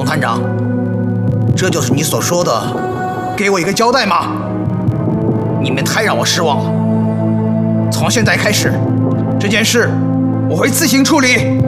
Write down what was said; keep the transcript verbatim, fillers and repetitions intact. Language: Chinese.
团长，这就是你所说的给我一个交代吗？你们太让我失望了。从现在开始，这件事我会自行处理。